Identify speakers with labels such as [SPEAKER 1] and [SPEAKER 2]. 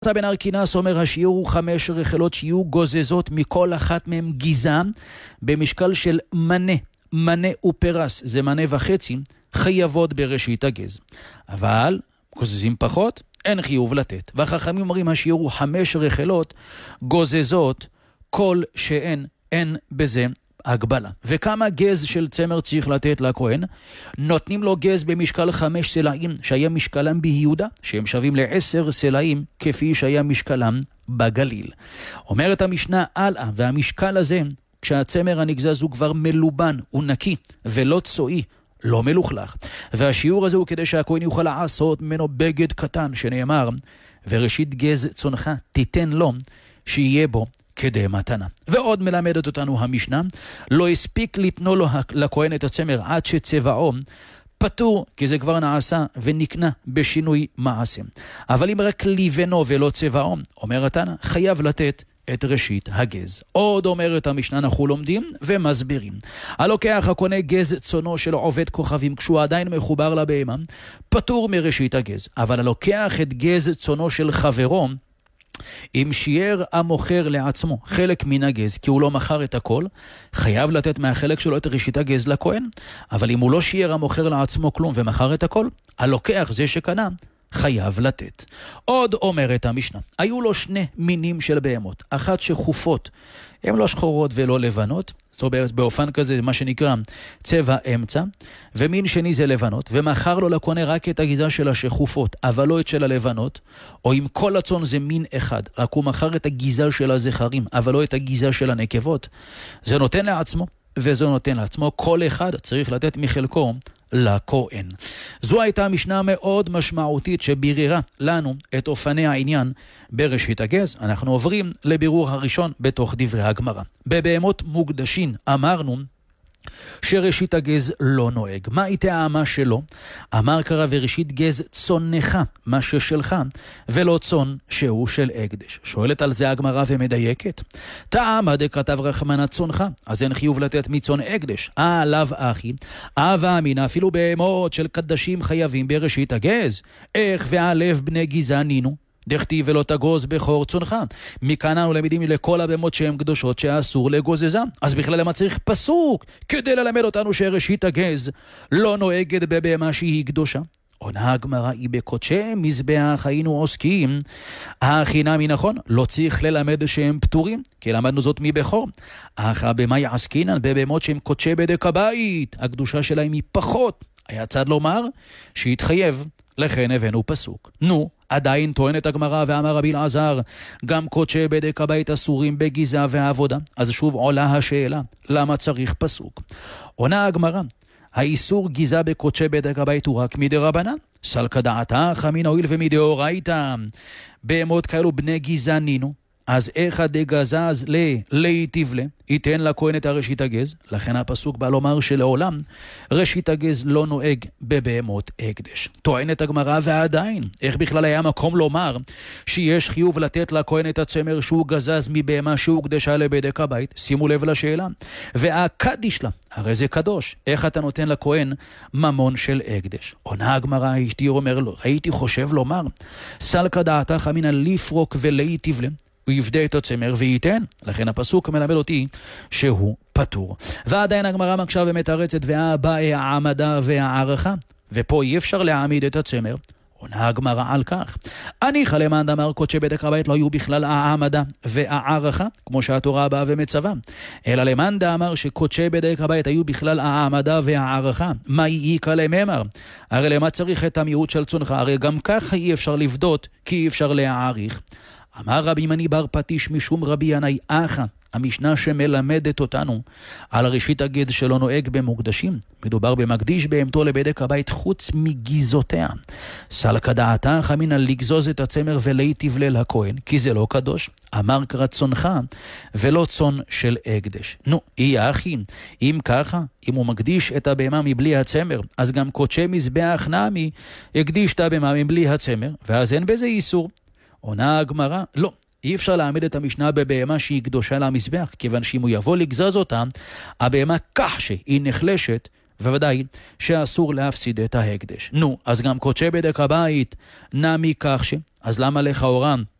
[SPEAKER 1] בן ארקינס אומר השיעור הוא 5 רחלות שיהיו גוזזות מכל אחת מהם גיזה במשקל של מנה ופרס, זה מנה וחצי, חייבות בראשית הגז. אבל גוזזים פחות, אין חיוב לתת. והחכמים אומרים השיעור הוא 5 רחלות גוזזות כל שאין בזה הגבלה. וכמה גז של צמר צריך לתת לכהן? נותנים לו גז במשקל 5 סלעים שהיה משקלם ביהודה, שהם שווים ל10 סלעים כפי שהיה משקלם בגליל. אומרת המשנה הלאה, והמשקל הזה, כשהצמר הנגזז הוא כבר מלובן, הוא נקי ולא צועי, לא מלוכלך. והשיעור הזה הוא כדי שהכהן יוכל לעשות ממנו בגד קטן, שנאמר, וראשית גז צונך תיתן לו שיהיה בו כדי מתנה. ועוד מלמדת אותנו המשנה, לא הספיק לתנו לו לכהן את הצמר עד שצבעו פטור, כי זה כבר נעשה ונקנה בשינוי מעשה. אבל אם רק לבנו ולא צבעו, אומר התנא, חייב לתת את ראשית הגז. עוד אומרת המשנה, אנחנו לומדים ומסבירים. הלוקח הקונה גז צונו של עובד כוכבים כשהוא עדיין מחובר לבהמה, פטור מראשית הגז. אבל הלוקח את גז צונו של חברו, אם שיער המוכר לעצמו חלק מן הגז, כי הוא לא מכר את הכל, חייב לתת מהחלק שלו את ראשית הגז לכהן. אבל אם הוא לא שיער המוכר לעצמו כלום ומכר את הכל, הלוקח זה שקנה חייב לתת. עוד אומרת המשנה, היו לו 2 מינים של בהמות, אחת שחופות, הן לא שחורות ולא לבנות, זאת אומרת באופן כזה מה שנקרא צבע אמצע, ומין שני זה לבנות, ומכר לו לקונה רק את הגיזה של השחופות, אבל לא את של הלבנות, או אם כל הצאן זה מין אחד, רק הוא מכר את הגיזה של הזכרים, אבל לא את הגיזה של הנקבות, זה נותן לעצמו, וזה נותן לעצמו, כל אחד צריך לתת מחלקו לכהן. זו הייתה משנה מאוד משמעותית שביררה לנו את אופני העניין בראשית הגז. אנחנו עוברים לבירור הראשון בתוך דברי הגמרא. בבהמות מוקדשים אמרנו שראשית הגז לא נוהג. מה היא טעמה שלו? אמר קרא וראשית גז צונך, מה ששלך, ולא צון שהוא של הקדש. שואלת על זה הגמרא ומדייקת. טעמה דכתב רחמנא צונך, אז אין חיוב לתת מצון הקדש. לאו אחי, אבה אמינה, אפילו בהמות של קדשים חייבים בראשית הגז. איך והלב בני גזע נינו? דכתיב ולא תגוז בכור צונך. מכאן אנו למדים לכל הבהמות שהן קדושות שאסור לגוזזם. אז בכלל למה צריך פסוק כדי ללמד אותנו שראשית הגז לא נוהגת בבהמה שהיא קדושה? עונה הגמרא, היא בקודשי מזבח היינו עוסקים. החינמי נכון, לא צריך ללמד שהם פטורים, כי למדנו זאת מבכור. אך במה יעסקינן? בבהמות שהם קודשי בדק הבית, הקדושה שלהם היא פחות. היה צד לומר שהתחייב, לכן הבאנו פסוק. עדיין טוענת הגמרא ואמר רבי אלעזר, גם קודשי בדק הבית אסורים בגיזה ועבודה. אז שוב עולה השאלה, למה צריך פסוק? עונה הגמרא, האיסור גיזה בקודשי בדק הבית הוא רק מדרבנן. סלקא דעתך מן הואיל ומדאורייתא בהמות כאלו בני גיזה נינו, אז איך דגזז להיטיב ייתן לכהן את הראשית הגז. לכן הפסוק בא לומר שלעולם ראשית הגז לא נוהג בבהמות הקדש. טוענת הגמרא ועדיין, איך בכלל היה מקום לומר שיש חיוב לתת לכהן את הצמר שהוא גזז מבהמה שהוא קדשה לבדק הבית? שימו לב לשאלה. והקדיש לה, הרי זה קדוש, איך אתה נותן לכהן ממון של הקדש? עונה הגמרא, הייתי חושב לומר, סלקא דעתך מן לפרוק ולהיטיב הוא יפדה את הצמר וייתן. לכן הפסוק מלמד אותי שהוא פטור. ועדיין הגמרא מקשה ומתרצת והבאה העמדה והערכה, ופה אי אפשר להעמיד את הצמר. עונה הגמרא על כך, אני חלמאן דאמר קודשי בדק הבית לא היו בכלל העמדה והערכה, כמו שהתורה באה ומצווה, אלא למאן דאמר שקודשי בדק הבית היו בכלל העמדה והערכה. מה יהי כלממר? הרי למה צריך את המיעוט של צונך? הרי גם ככה אי אפשר לבדות, כי אי אפשר להעריך. אמר רבי מני בר פטיש משום רבי ינאי אחא, המשנה שמלמדת אותנו על ראשית הגז שלא נוהג במוקדשים, מדובר במקדיש בהמתו לבדק הבית חוץ מגיזותיה. סלקא דעתך מן לגזוז את הצמר ולהיטיב לכהן, כי זה לא קדוש. אמר קרא צונך ולא צון של הקדש. אי אחי, אם ככה, אם הוא מקדיש את הבהמה מבלי הצמר, אז גם קודשי מזבח נמי יקדיש את הבהמה מבלי הצמר, ואז אין בזה איסור. עונה הגמרא, לא, אי אפשר להעמיד את המשנה בבהמה שהיא קדושה למזבח, כיוון שאם הוא יבוא לגזוז אותה, הבהמה כך שהיא נחלשת, וודאי שאסור להפסיד את ההקדש. אז גם קודשי בדק הבית נמי כך אז למה לכאורה